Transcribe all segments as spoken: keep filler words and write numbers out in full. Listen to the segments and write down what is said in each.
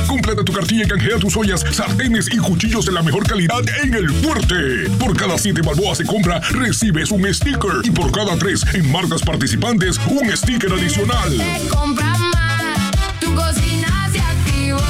Completa tu cartilla y canjea tus ollas, sartenes y cuchillos de la mejor calidad en El Fuerte. Por cada siete balboas de compra, recibes un sticker. Y por cada tres en marcas participantes, un sticker adicional. Te compras más, tu cocina se activó.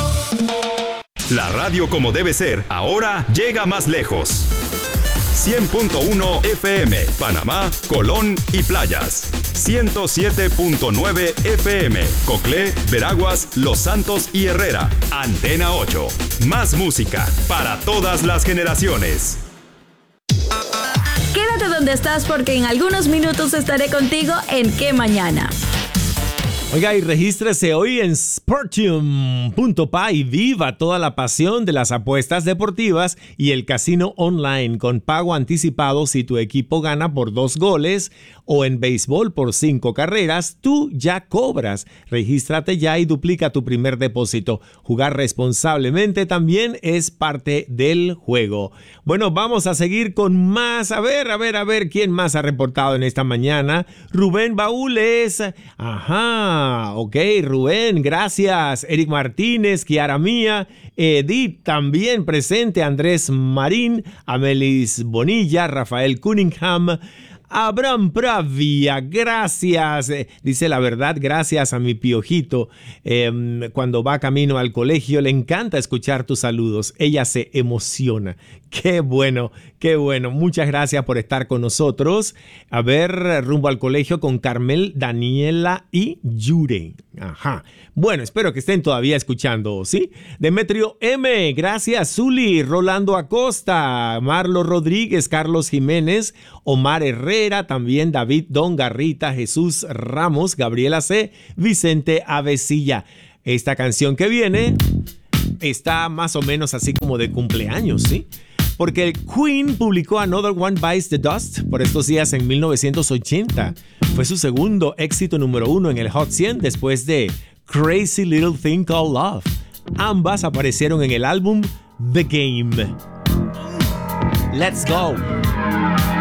La radio como debe ser, ahora llega más lejos. cien punto uno F M, Panamá, Colón y Playas. ciento siete punto nueve F M, Coclé, Veraguas, Los Santos y Herrera. Antena ocho. Más música para todas las generaciones. Quédate donde estás porque en algunos minutos estaré contigo en ¿Qué Mañana? Oiga, y regístrese hoy en Sportium punto pa y viva toda la pasión de las apuestas deportivas y el casino online con pago anticipado si tu equipo gana por dos goles o en béisbol por cinco carreras, tú ya cobras. Regístrate ya y duplica tu primer depósito. Jugar responsablemente también es parte del juego. Bueno, vamos a seguir con más. A ver, a ver, a ver, ¿quién más ha reportado en esta mañana? Rubén Baúles. Ajá, ok, Rubén, gracias. Eric Martínez, Kiara Mía, Edith también presente, Andrés Marín, Amelis Bonilla, Rafael Cunningham, Abraham Pravia, gracias. Eh, dice la verdad, gracias a mi piojito. Eh, cuando va camino al colegio, le encanta escuchar tus saludos. Ella se emociona. Qué bueno, qué bueno. Muchas gracias por estar con nosotros. A ver, rumbo al colegio con Carmel, Daniela y Yure. Ajá. Bueno, espero que estén todavía escuchando, ¿sí? Demetrio M, gracias. Zuli, Rolando Acosta, Marlo Rodríguez, Carlos Jiménez, Omar Herrera, también David Don Garrita, Jesús Ramos, Gabriela C, Vicente Avesilla. Esta canción que viene está más o menos así como de cumpleaños, ¿sí? Porque Queen publicó Another One Bites the Dust por estos días en mil novecientos ochenta. Fue su segundo éxito número uno en el Hot cien después de Crazy Little Thing Called Love. Ambas aparecieron en el álbum The Game. Let's go.